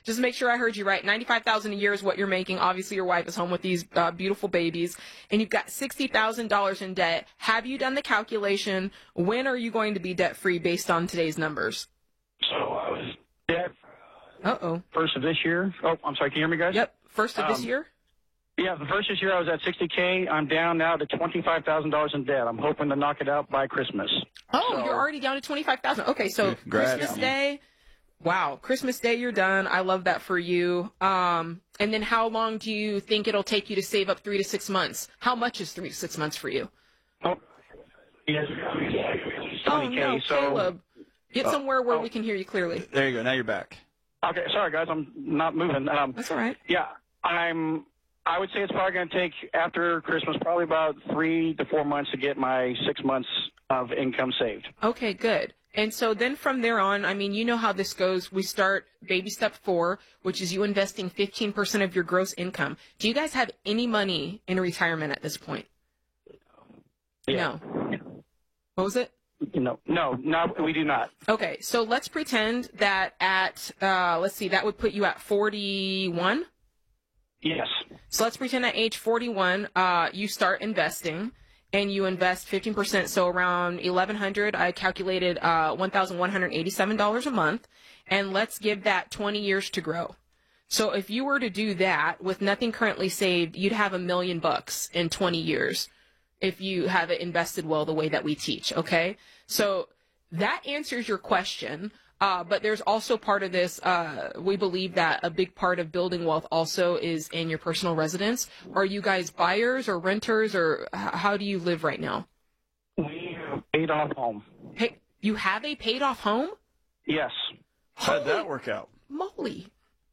just make sure I heard you right. $95,000 a year is what you're making. Obviously, your wife is home with these beautiful babies, and you've got $60,000 in debt. Have you done the calculation? When are you going to be debt-free based on today's numbers? So I was debt. Uh-oh. First of this year. Oh, I'm sorry. Can you hear me, guys? Yep. First of this year? Yeah, the first this year I was at $60K. I'm down now to $25,000 in debt. I'm hoping to knock it out by Christmas. Oh, So, you're already down to $25,000. Okay, so Congrats. Christmas Day. Wow, Christmas Day, you're done. I love that for you. And then how long do you think it'll take you to save up 3 to 6 months? How much is 3 to 6 months for you? oh, yes. Oh, 20K, no, so, Caleb. Get somewhere where we can hear you clearly. There you go. Now you're back. Okay, sorry, guys. I'm not moving. That's all right. Yeah, I would say it's probably going to take, after Christmas, probably about 3 to 4 months to get my 6 months of income saved. Okay, good. And so then from there on, I mean, you know how this goes. We start baby step 4, which is you investing 15% of your gross income. Do you guys have any money in retirement at this point? Yeah. No. What was it? No, we do not. Okay, so let's pretend that at, let's see, that would put you at 41. Yes. So let's pretend at age 41, you start investing, and you invest 15%, so around $1,100. I calculated $1,187 a month, and let's give that 20 years to grow. So if you were to do that with nothing currently saved, you'd have $1 million in 20 years if you have it invested well the way that we teach, okay? So that answers your question. But there's also part of this, we believe that a big part of building wealth also is in your personal residence. Are you guys buyers or renters, or how do you live right now? We paid off home. Hey, you have a paid off home? Yes. How'd that work out? Moly.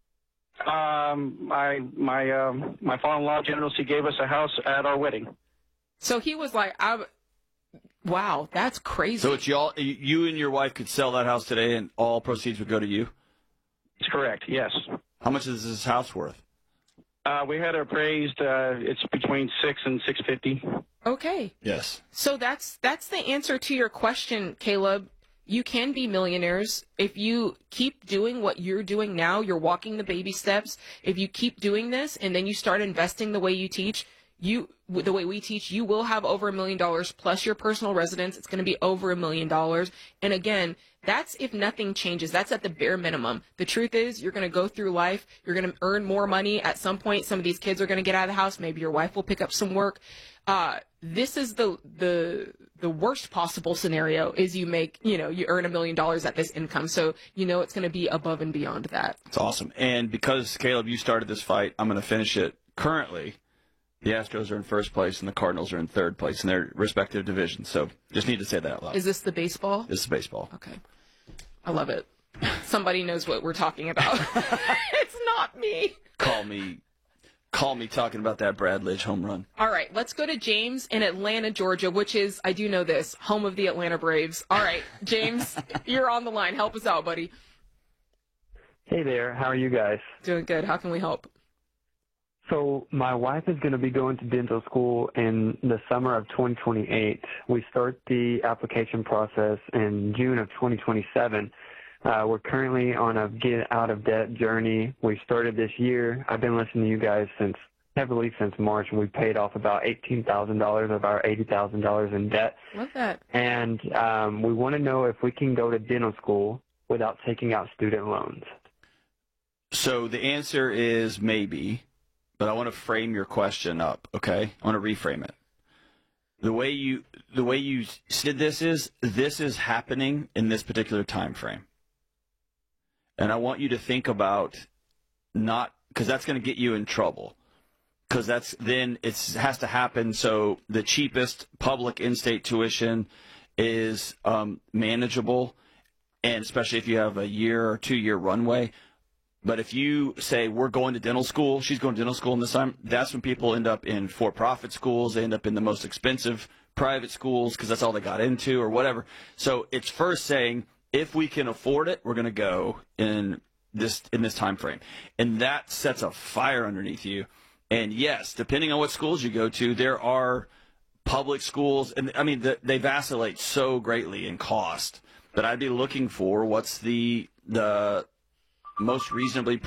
My father-in-law generously gave us a house at our wedding. So he was like, wow, that's crazy. So it's you and your wife could sell that house today, and all proceeds would go to you? That's correct, yes. How much is this house worth? We had it appraised, it's between $600 and $650. Okay. Yes. So that's the answer to your question, Caleb. You can be millionaires if you keep doing what you're doing now. You're walking the baby steps. If you keep doing this and then you start investing the way you teach, the way we teach, you will have over $1 million plus your personal residence. It's going to be over $1 million. And again, that's if nothing changes. That's at the bare minimum. The truth is, you're going to go through life. You're going to earn more money. At some point, some of these kids are going to get out of the house. Maybe your wife will pick up some work. This is the worst possible scenario is you earn $1 million at this income. So, it's going to be above and beyond that. It's awesome. And because, Caleb, you started this fight, I'm going to finish it. Currently, the Astros are in first place and the Cardinals are in third place in their respective divisions. So just need to say that out loud. Is this the baseball? This is baseball. Okay. I love it. Somebody knows what we're talking about. It's not me. Call me talking about that Brad Lidge home run. All right, let's go to James in Atlanta, Georgia, which is, I do know this, home of the Atlanta Braves. All right, James, you're on the line. Help us out, buddy. Hey there, how are you guys? Doing good. How can we help? So my wife is going to be going to dental school in the summer of 2028. We start the application process in June of 2027. We're currently on a get out of debt journey. We started this year. I've been listening to you guys heavily since March, and we paid off about $18,000 of our $80,000 in debt. Love that. And we want to know if we can go to dental school without taking out student loans. So the answer is maybe. But I want to frame your question up, okay? I want to reframe it. The way you said this is happening in this particular time frame. And I want you to think about because that's going to get you in trouble. Because it has to happen so the cheapest public in-state tuition is manageable, and especially if you have a year or 2 year runway. But if you say we're going to dental school, she's going to dental school in this time, that's when people end up in for-profit schools. They end up in the most expensive private schools because that's all they got into or whatever. So it's first saying, if we can afford it, we're going to go in this time frame. And that sets a fire underneath you. And yes, depending on what schools you go to, there are public schools, and I mean, they vacillate so greatly in cost. But I'd be looking for what's the most reasonably